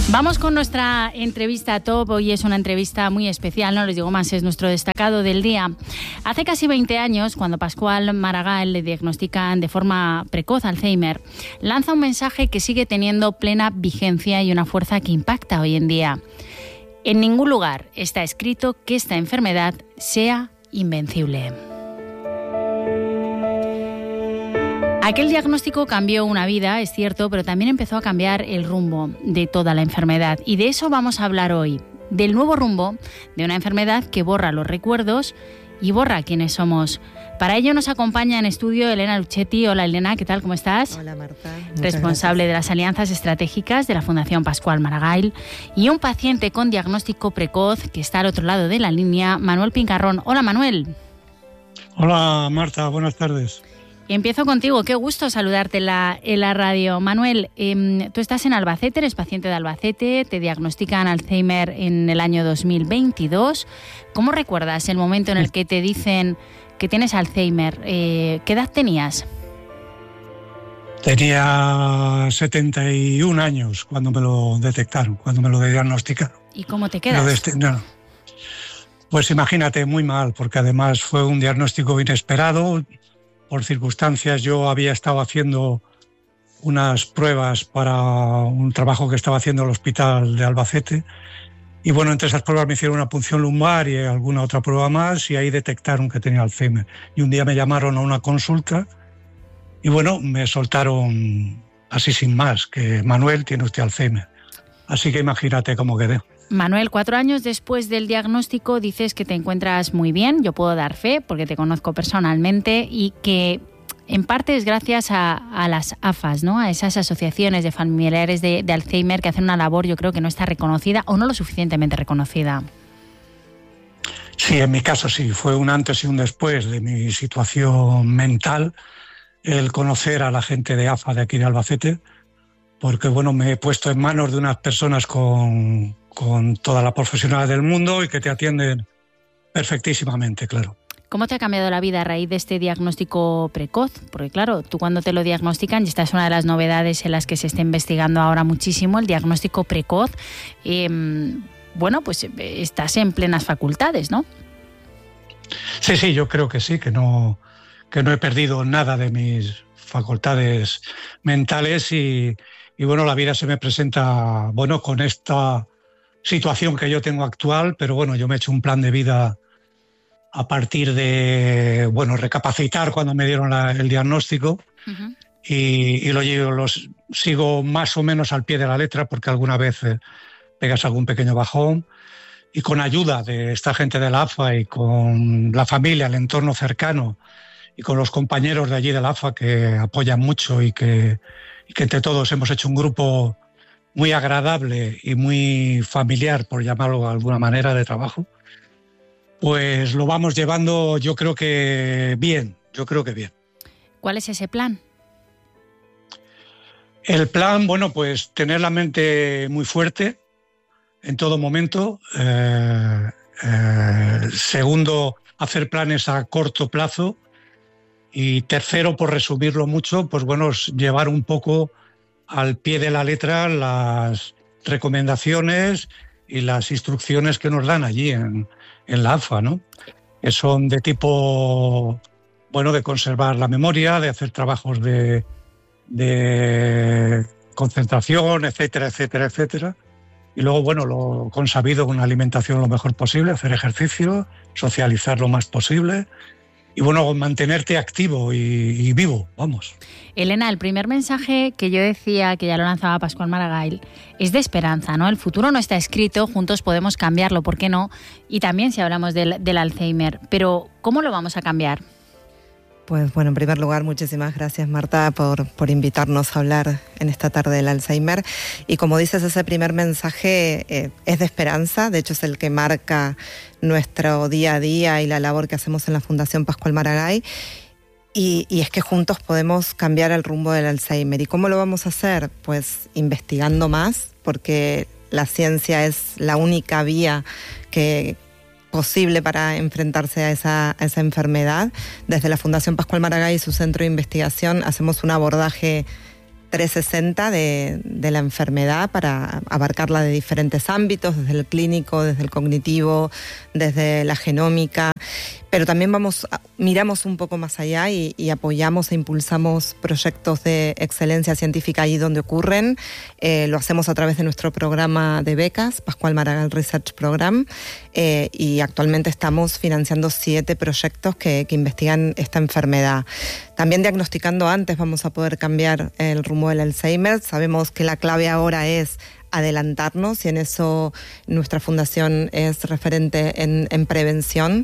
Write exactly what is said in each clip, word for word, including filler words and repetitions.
Vamos con nuestra entrevista top. Hoy es una entrevista muy especial, no les digo más, es nuestro destacado del día. Hace casi veinte años, cuando Pascual Maragall le diagnostican de forma precoz Alzheimer, lanza un mensaje que sigue teniendo plena vigencia y una fuerza que impacta hoy en día. En ningún lugar está escrito que esta enfermedad sea invencible. Aquel diagnóstico cambió una vida, es cierto, pero también empezó a cambiar el rumbo de toda la enfermedad. Y de eso vamos a hablar hoy, del nuevo rumbo de una enfermedad que borra los recuerdos y borra quiénes somos. Para ello nos acompaña en estudio Elena Luchetti. Hola Elena, ¿qué tal? ¿Cómo estás? Hola Marta. Responsable de las alianzas estratégicas de la Fundación Pascual Maragall, y un paciente con diagnóstico precoz que está al otro lado de la línea, Manuel Pincarrón. Hola Manuel. Hola Marta, buenas tardes. Empiezo contigo, qué gusto saludarte en la, en la radio. Manuel, eh, tú estás en Albacete, eres paciente de Albacete, te diagnostican Alzheimer en el año dos mil veintidós. ¿Cómo recuerdas el momento en el que te dicen que tienes Alzheimer? Eh, ¿Qué edad tenías? Tenía setenta y un años cuando me lo detectaron, cuando me lo diagnosticaron. ¿Y cómo te quedas? Este, no. Pues imagínate, muy mal, porque además fue un diagnóstico inesperado. Por circunstancias, yo había estado haciendo unas pruebas para un trabajo que estaba haciendo el hospital de Albacete, y bueno, entre esas pruebas me hicieron una punción lumbar y alguna otra prueba más, y ahí detectaron que tenía Alzheimer. Y un día me llamaron a una consulta y bueno, me soltaron así sin más, que Manuel, tiene usted Alzheimer. Así que imagínate cómo quedé. Manuel, cuatro años después del diagnóstico dices que te encuentras muy bien, yo puedo dar fe porque te conozco personalmente, y que en parte es gracias a, a las A F As, ¿no? A esas asociaciones de familiares de, de Alzheimer que hacen una labor, yo creo que no está reconocida o no lo suficientemente reconocida. Sí, en mi caso sí, fue un antes y un después de mi situación mental el conocer a la gente de A F A de aquí de Albacete, porque bueno, me he puesto en manos de unas personas con, con toda la profesionalidad del mundo y que te atienden perfectísimamente, claro. ¿Cómo te ha cambiado la vida a raíz de este diagnóstico precoz? Porque claro, tú cuando te lo diagnostican, y esta es una de las novedades en las que se está investigando ahora muchísimo, el diagnóstico precoz, eh, bueno, pues estás en plenas facultades, ¿no? Sí, sí, yo creo que sí, que no, que no he perdido nada de mis facultades mentales y... Y bueno, la vida se me presenta, bueno, con esta situación que yo tengo actual, pero bueno, yo me he hecho un plan de vida a partir de, bueno, recapacitar cuando me dieron la, el diagnóstico. Uh-huh. y, y lo, lo sigo más o menos al pie de la letra, porque alguna vez eh, pegas algún pequeño bajón, y con ayuda de esta gente de la A F A y con la familia, el entorno cercano y con los compañeros de allí de la A F A que apoyan mucho y que y que entre todos hemos hecho un grupo muy agradable y muy familiar, por llamarlo de alguna manera, de trabajo, pues lo vamos llevando, yo creo que bien, yo creo que bien. ¿Cuál es ese plan? El plan, bueno, pues tener la mente muy fuerte en todo momento. Eh, eh, segundo, hacer planes a corto plazo. Y tercero, por resumirlo mucho, pues bueno, llevar un poco al pie de la letra las recomendaciones y las instrucciones que nos dan allí en, en la A F A, ¿no? Que son de tipo, bueno, de conservar la memoria, de hacer trabajos de, de concentración, etcétera, etcétera, etcétera. Y luego, bueno, lo consabido, una alimentación lo mejor posible, hacer ejercicio, socializar lo más posible. Y bueno, mantenerte activo y, y vivo, vamos. Elena, el primer mensaje que yo decía, que ya lo lanzaba Pascual Maragall, es de esperanza, ¿no? El futuro no está escrito, juntos podemos cambiarlo, ¿por qué no? Y también si hablamos del, del Alzheimer, pero ¿cómo lo vamos a cambiar? Pues bueno, en primer lugar, muchísimas gracias Marta por, por invitarnos a hablar en esta tarde del Alzheimer. Y como dices, ese primer mensaje eh, es de esperanza, de hecho es el que marca nuestro día a día y la labor que hacemos en la Fundación Pascual Maragall. Y, y es que juntos podemos cambiar el rumbo del Alzheimer. ¿Y cómo lo vamos a hacer? Pues investigando más, porque la ciencia es la única vía que posible para enfrentarse a esa, a esa enfermedad. Desde la Fundación Pascual Maragall y su centro de investigación hacemos un abordaje trescientos sesenta de, de la enfermedad para abarcarla de diferentes ámbitos, desde el clínico, desde el cognitivo, desde la genómica, pero también vamos, miramos un poco más allá y, y apoyamos e impulsamos proyectos de excelencia científica ahí donde ocurren. Eh, lo hacemos a través de nuestro programa de becas, Pascual Maragall Research Program, eh, y actualmente estamos financiando siete proyectos que, que investigan esta enfermedad. También diagnosticando antes vamos a poder cambiar el rumbo del Alzheimer. Sabemos que la clave ahora es adelantarnos y en eso nuestra fundación es referente en, en prevención.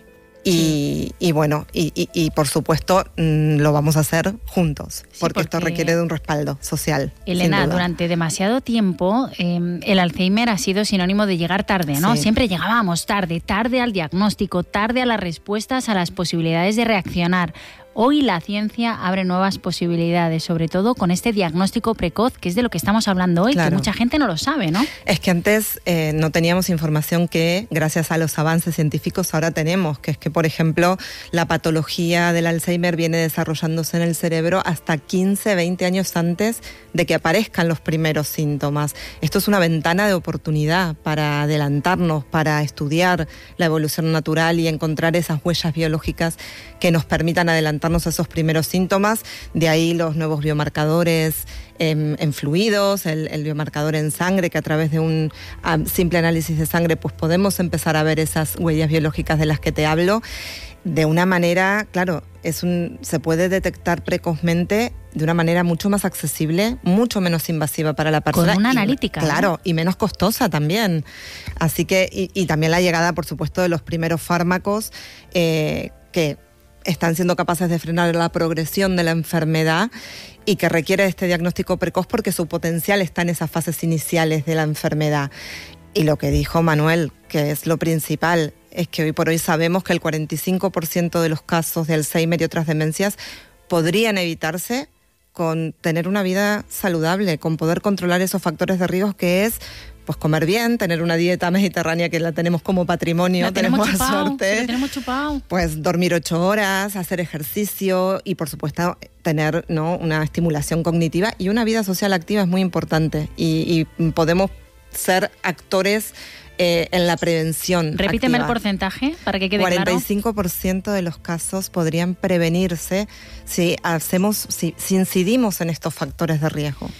Y, sí. y bueno, y, y, y por supuesto mmm, lo vamos a hacer juntos, sí, porque, porque esto requiere de un respaldo social. Elena, durante demasiado tiempo eh, el Alzheimer ha sido sinónimo de llegar tarde, ¿no? Sí. Siempre llegábamos tarde, tarde al diagnóstico, tarde a las respuestas, a las posibilidades de reaccionar. Hoy la ciencia abre nuevas posibilidades, sobre todo con este diagnóstico precoz, que es de lo que estamos hablando hoy, claro. Que mucha gente no lo sabe, ¿no? Es que antes eh, no teníamos información que, gracias a los avances científicos, ahora tenemos, que es que, por ejemplo, la patología del Alzheimer viene desarrollándose en el cerebro hasta quince, veinte años antes de que aparezcan los primeros síntomas. Esto es una ventana de oportunidad para adelantarnos, para estudiar la evolución natural y encontrar esas huellas biológicas que nos permitan adelantarnos a esos primeros síntomas. De ahí los nuevos biomarcadores en, en fluidos, el, el biomarcador en sangre, que a través de un um, simple análisis de sangre pues podemos empezar a ver esas huellas biológicas de las que te hablo. De una manera, claro, es un, se puede detectar precozmente de una manera mucho más accesible, mucho menos invasiva para la persona. Con una y, analítica. Claro, ¿no? Y menos costosa también. Así que, y, y también la llegada, por supuesto, de los primeros fármacos eh, que están siendo capaces de frenar la progresión de la enfermedad y que requiere este diagnóstico precoz porque su potencial está en esas fases iniciales de la enfermedad. Y lo que dijo Manuel, que es lo principal, es que hoy por hoy sabemos que el cuarenta y cinco por ciento de los casos de Alzheimer y otras demencias podrían evitarse con tener una vida saludable, con poder controlar esos factores de riesgo que es pues comer bien, tener una dieta mediterránea que la tenemos como patrimonio, la tenemos, tenemos chupao, suerte. La tenemos chupao. Pues dormir ocho horas, hacer ejercicio y por supuesto tener, ¿no?, una estimulación cognitiva y una vida social activa es muy importante y, y podemos ser actores eh, en la prevención. Repíteme activa. El porcentaje para que quede cuarenta y cinco por ciento claro. de los casos podrían prevenirse si hacemos, si, si incidimos en estos factores de riesgo.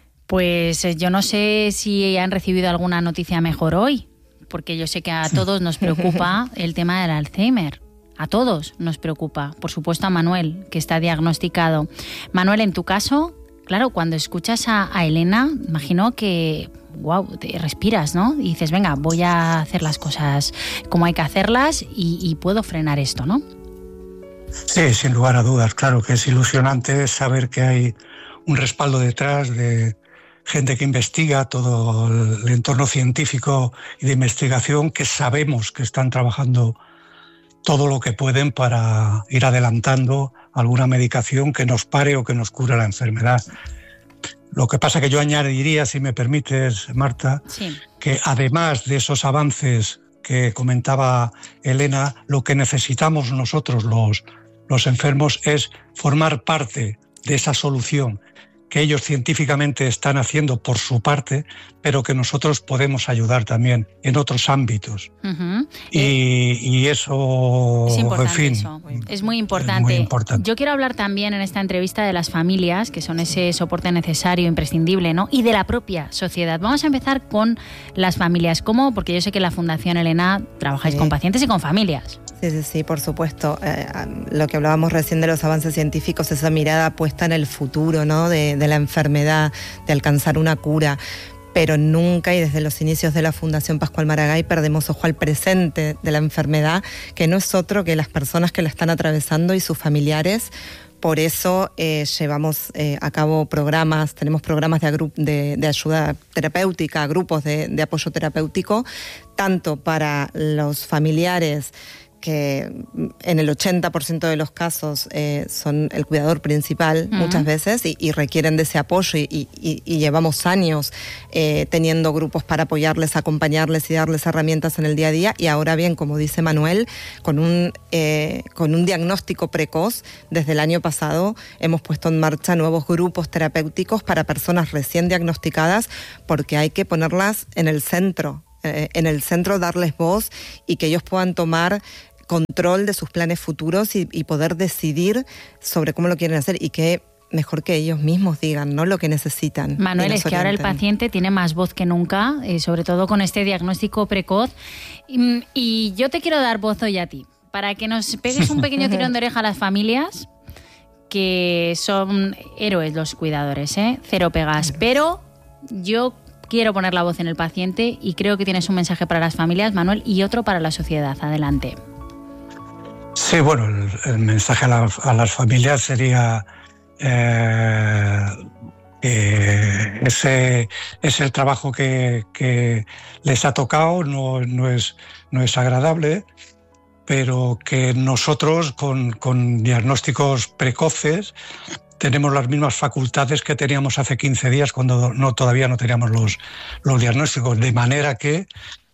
Pues yo no sé si han recibido alguna noticia mejor hoy, porque yo sé que a todos nos preocupa el tema del Alzheimer. A todos nos preocupa. Por supuesto a Manuel, que está diagnosticado. Manuel, en tu caso, claro, cuando escuchas a, a Elena, imagino que, wow, te respiras, ¿no? Y dices, venga, voy a hacer las cosas como hay que hacerlas y, y puedo frenar esto, ¿no? Sí, sin lugar a dudas. Claro que es ilusionante saber que hay un respaldo detrás de gente que investiga, todo el entorno científico y de investigación, que sabemos que están trabajando todo lo que pueden para ir adelantando alguna medicación que nos pare o que nos cure la enfermedad. Lo que pasa que yo añadiría, si me permites, Marta, sí. que además de esos avances que comentaba Elena, lo que necesitamos nosotros los, los enfermos es formar parte de esa solución que ellos científicamente están haciendo por su parte, pero que nosotros podemos ayudar también en otros ámbitos. Uh-huh. y, eh, y eso, es importante, en fin, eso. Es muy importante. Es muy importante. Yo quiero hablar también en esta entrevista de las familias, que son ese soporte necesario, imprescindible, ¿no? Y de la propia sociedad. Vamos a empezar con las familias. ¿Cómo? Porque yo sé que en la Fundación Elena trabajáis sí. con pacientes y con familias. Sí, sí, sí, por supuesto. Eh, lo que hablábamos recién de los avances científicos, esa mirada puesta en el futuro, ¿no?, de, de la enfermedad, de alcanzar una cura. Pero nunca, y desde los inicios de la Fundación Pascual Maragall, perdemos ojo al presente de la enfermedad, que no es otro que las personas que la están atravesando y sus familiares. Por eso eh, llevamos eh, a cabo programas, tenemos programas de, agru- de, de ayuda terapéutica, grupos de, de apoyo terapéutico, tanto para los familiares que en el ochenta por ciento de los casos eh, son el cuidador principal uh-huh. muchas veces y, y requieren de ese apoyo y, y, y llevamos años eh, teniendo grupos para apoyarles, acompañarles y darles herramientas en el día a día y ahora bien, como dice Manuel, con un, eh, con un diagnóstico precoz, desde el año pasado hemos puesto en marcha nuevos grupos terapéuticos para personas recién diagnosticadas porque hay que ponerlas en el centro, eh, en el centro darles voz y que ellos puedan tomar control de sus planes futuros y, y poder decidir sobre cómo lo quieren hacer y que mejor que ellos mismos digan, ¿no?, lo que necesitan. Manuel, es que ahora el paciente tiene más voz que nunca, eh, sobre todo con este diagnóstico precoz. Y, y yo te quiero dar voz hoy a ti, para que nos pegues un pequeño tirón de oreja a las familias, que son héroes los cuidadores, ¿eh? Cero pegas. Pero yo quiero poner la voz en el paciente y creo que tienes un mensaje para las familias, Manuel, y otro para la sociedad. Adelante. Sí, bueno, el, el mensaje a, la, a las familias sería eh, que ese es el trabajo que, que les ha tocado, no, no, es, no es agradable, pero que nosotros con, con diagnósticos precoces tenemos las mismas facultades que teníamos hace quince días cuando no, todavía no teníamos los, los diagnósticos, de manera que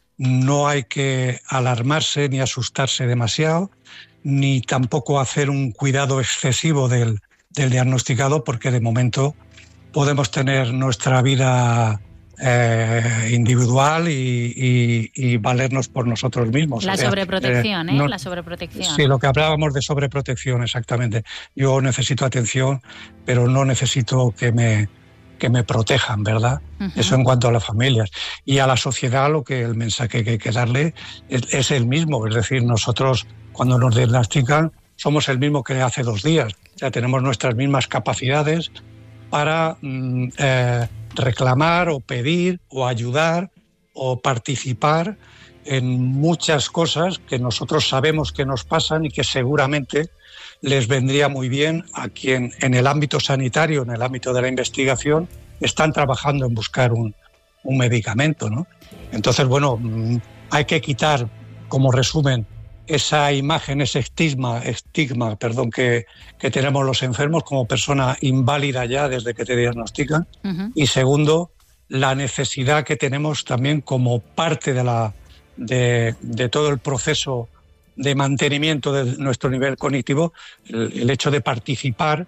no hay que alarmarse ni asustarse demasiado, ni tampoco hacer un cuidado excesivo del, del diagnosticado, porque de momento podemos tener nuestra vida eh, individual y, y, y valernos por nosotros mismos. La o sea, sobreprotección, ¿eh? ¿eh? No, La sobreprotección. Sí, lo que hablábamos de sobreprotección, exactamente. Yo necesito atención, pero no necesito que me, que me protejan, ¿verdad? Uh-huh. Eso en cuanto a las familias. Y a la sociedad lo que el mensaje que hay que darle es, es el mismo, es decir, nosotros cuando nos diagnostican somos el mismo que hace dos días. O sea, tenemos nuestras mismas capacidades para mm, eh, reclamar o pedir o ayudar o participar en muchas cosas que nosotros sabemos que nos pasan y que seguramente les vendría muy bien a quien en el ámbito sanitario, en el ámbito de la investigación, están trabajando en buscar un, un medicamento, ¿no? Entonces, bueno, hay que quitar, como resumen, esa imagen, ese estigma, estigma perdón, que, que tenemos los enfermos como persona inválida ya desde que te diagnostican. Uh-huh. Y segundo, la necesidad que tenemos también como parte de, la, de, de todo el proceso de mantenimiento de nuestro nivel cognitivo, el, el hecho de participar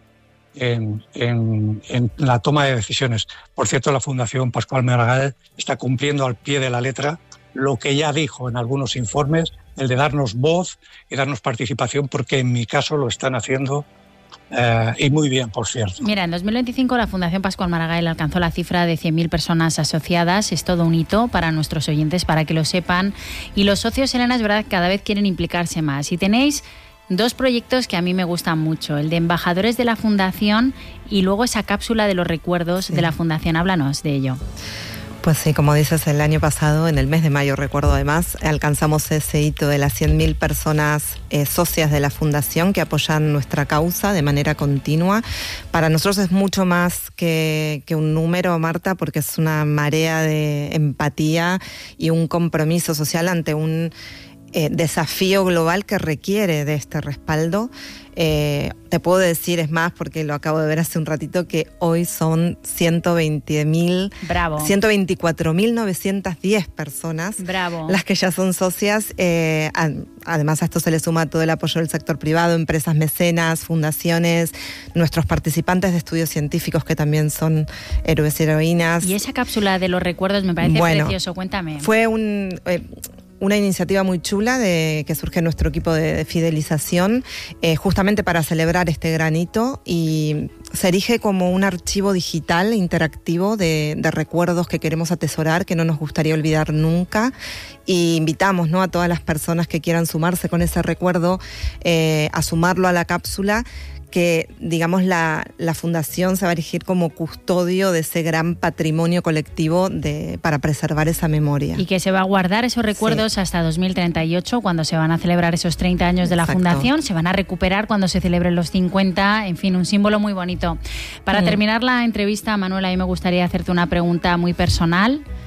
en, en, en la toma de decisiones. Por cierto, la Fundación Pascual Maragall está cumpliendo al pie de la letra lo que ya dijo en algunos informes, el de darnos voz y darnos participación, porque en mi caso lo están haciendo eh, y muy bien, por cierto. Mira, en dos mil veinticinco la Fundación Pascual Maragall alcanzó la cifra de cien mil personas asociadas. Es todo un hito para nuestros oyentes, para que lo sepan. Y los socios, Elena, es verdad que cada vez quieren implicarse más. Y tenéis dos proyectos que a mí me gustan mucho, el de embajadores de la Fundación y luego esa cápsula de los recuerdos sí. de la Fundación. Háblanos de ello. Pues sí, como dices, el año pasado, en el mes de mayo, recuerdo además, alcanzamos ese hito de las cien mil personas eh, socias de la Fundación que apoyan nuestra causa de manera continua. Para nosotros es mucho más que, que un número, Marta, porque es una marea de empatía y un compromiso social ante un eh, desafío global que requiere de este respaldo. Eh, te puedo decir, es más, porque lo acabo de ver hace un ratito, que hoy son ciento veinte mil, ciento veinticuatro mil novecientas diez personas Bravo. Las que ya son socias. Eh, a, además a esto se le suma todo el apoyo del sector privado, empresas mecenas, fundaciones, nuestros participantes de estudios científicos que también son héroes y heroínas. Y esa cápsula de los recuerdos me parece bueno, precioso, cuéntame. Fue un... Eh, Una iniciativa muy chula de, que surge en nuestro equipo de, de fidelización, eh, justamente para celebrar este gran hito, y se erige como un archivo digital interactivo de, de recuerdos que queremos atesorar, que no nos gustaría olvidar nunca, y invitamos, ¿no?, a todas las personas que quieran sumarse con ese recuerdo eh, a sumarlo a la cápsula, que, digamos, la, la Fundación se va a erigir como custodio de ese gran patrimonio colectivo de, para preservar esa memoria. Y que se va a guardar esos recuerdos sí. hasta dos mil treinta y ocho, cuando se van a celebrar esos treinta años de la Exacto. Fundación, se van a recuperar cuando se celebren los cincuenta, en fin, un símbolo muy bonito. Para mm. terminar la entrevista, Manuela, a mí me gustaría hacerte una pregunta muy personal.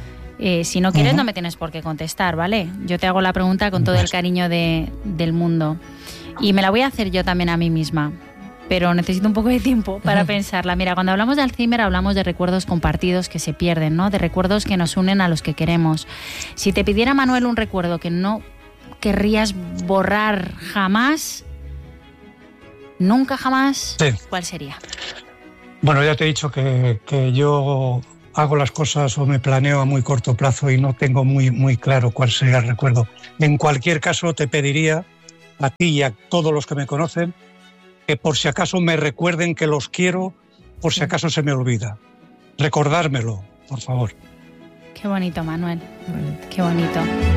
Eh, si no quieres, uh-huh. no me tienes por qué contestar, ¿vale? Yo te hago la pregunta con todo el cariño de, del mundo. Y me la voy a hacer yo también a mí misma, pero necesito un poco de tiempo para uh-huh. pensarla. Mira, cuando hablamos de Alzheimer hablamos de recuerdos compartidos que se pierden, ¿no? De recuerdos que nos unen a los que queremos. Si te pidiera, Manuel, un recuerdo que no querrías borrar jamás, nunca jamás, sí. ¿cuál sería? Bueno, ya te he dicho que, que yo hago las cosas o me planeo a muy corto plazo y no tengo muy, muy claro cuál sería el recuerdo. En cualquier caso, te pediría a ti y a todos los que me conocen que por si acaso me recuerden que los quiero, por si acaso se me olvida. Recordármelo, por favor. Qué bonito, Manuel. Qué bonito.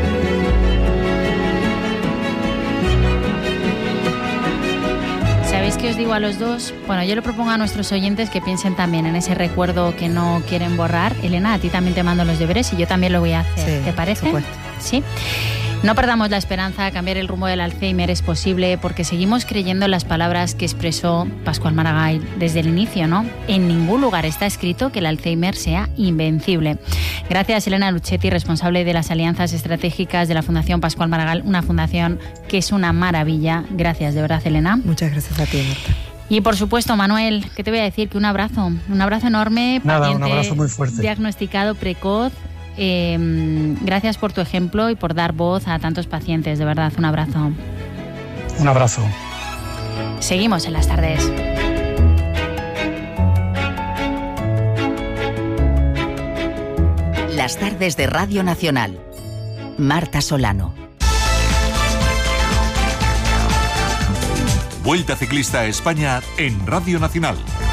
¿Sabéis qué os digo a los dos? Bueno, yo le propongo a nuestros oyentes que piensen también en ese recuerdo que no quieren borrar. Elena, a ti también te mando los deberes y yo también lo voy a hacer. Sí, ¿te parece? por supuesto. Sí. No perdamos la esperanza, cambiar el rumbo del Alzheimer es posible porque seguimos creyendo en las palabras que expresó Pascual Maragall desde el inicio, ¿no? En ningún lugar está escrito que el Alzheimer sea invencible. Gracias, Elena Luchetti, responsable de las alianzas estratégicas de la Fundación Pascual Maragall, una fundación que es una maravilla. Gracias, de verdad, Elena. Muchas gracias a ti, Marta. Y por supuesto, Manuel, ¿qué te voy a decir? Que un abrazo, un abrazo enorme. Nada, un abrazo muy fuerte. Diagnosticado precoz. Eh, gracias por tu ejemplo y por dar voz a tantos pacientes, de verdad, un abrazo. Un abrazo. Seguimos en las tardes. Las tardes de Radio Nacional. Marta Solano. Vuelta Ciclista a España en Radio Nacional.